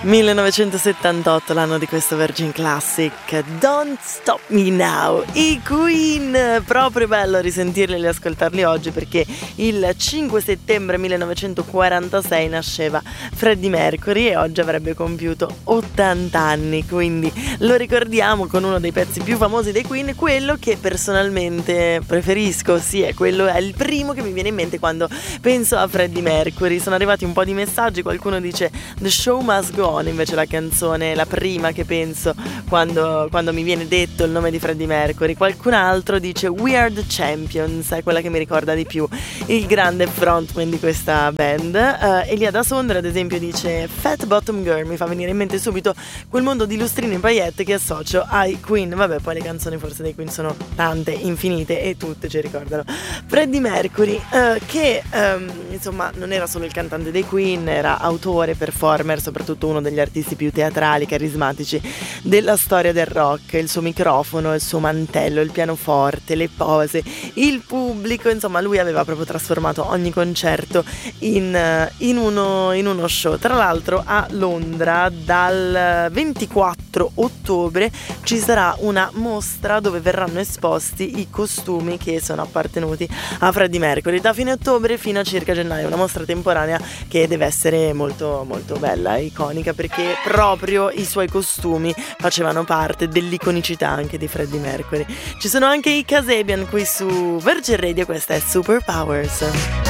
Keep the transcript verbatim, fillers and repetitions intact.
millenovecentosettantotto, l'anno di questo Virgin Classic, Don't Stop Me Now, i Queen. Proprio bello risentirli e riascoltarli oggi, perché il cinque settembre millenovecentoquarantasei nasceva Freddie Mercury e oggi avrebbe compiuto ottanta anni, quindi lo ricordiamo con uno dei pezzi più famosi dei Queen, quello che personalmente preferisco. Sì, è quello, è il primo che mi viene in mente quando penso a Freddie Mercury. Sono arrivati un po' di messaggi, qualcuno dice The Show Must Go On, invece la canzone, la prima che penso quando, quando mi viene detto il nome di Freddie Mercury. Qualcun altro dice We Are The Champions, è quella che mi ricorda di più il grande frontman di questa band. uh, Elia da Sondra ad esempio dice Fat Bottom Girl, mi fa venire in mente subito quel mondo di lustrini e paillette che associo ai Queen. Vabbè, poi le canzoni forse dei Queen sono tante, infinite, e tutte ci ricordano Freddie Mercury, uh, che um, insomma non era solo il cantante dei Queen, era autore, performer, soprattutto uno degli artisti più teatrali, carismatici della storia del rock. Il suo microfono, il suo mantello, il pianoforte, le pose, il pubblico, insomma lui aveva proprio trasformato ogni concerto in, in, uno, in uno show. Tra l'altro a Londra dal ventiquattro ottobre ci sarà una mostra dove verranno esposti i costumi che sono appartenuti a Freddie Mercury da fine ottobre fino a circa gennaio, una mostra temporanea che deve essere molto molto bella, iconica, perché proprio i suoi costumi facevano parte dell'iconicità anche di Freddie Mercury. Ci sono anche i Kasabian qui su Virgin Radio, questa è Superpowers.